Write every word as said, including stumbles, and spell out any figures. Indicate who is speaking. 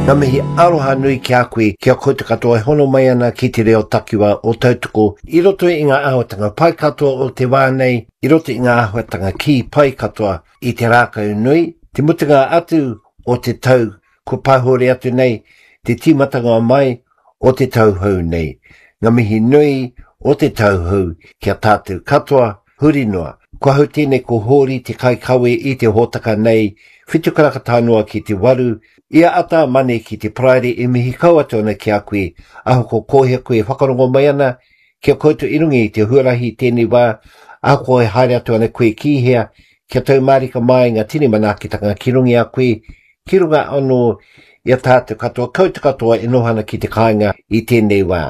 Speaker 1: Ngā mihi aroha nui ki a koe kia koutu katoa hono mai ana ki te reo takiwa o tautoko i roto i ngā āhuatanga pai katoa o te wānei, i roto i ngā āhuatanga ki pai katoa i te rākau nui, te mutunga atu o te tau ko pahore atu nei, te timatanga mai o te tau hau nei. Ngā mihi nui o te tau hau kia tātou katoa, huri noa. Kua hau tēnei ko hori te kai kawe i te hōtaka nei, whitu karaka tānoa ki te waru, ia ata mane ki te praere e mihi kau atu ana ki a koe, aho ko kohea koe whakarongo mai ana, kia koutu irungi i te huarahi tēnei wā, aho ko e haere atu ana koe ki hea, kia tau marika mai ngā tini manakitanga ki rungi a koe, ki runga anō ia tātou katoa, koutu katoa e nohana ki te kāinga i tēnei wā.